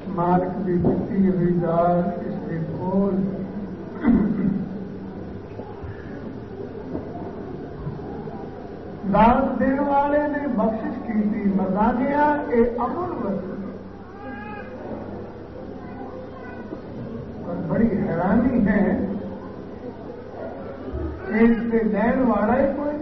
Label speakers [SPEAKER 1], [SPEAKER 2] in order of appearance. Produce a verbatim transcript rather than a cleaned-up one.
[SPEAKER 1] मालिक की दिती हुई दाल इसके खोल दान देने वाले ने बख्शिश की थी मजानिया ए अमूल वस्तु और बड़ी हैरानी है इससे नैन वाला ही कोई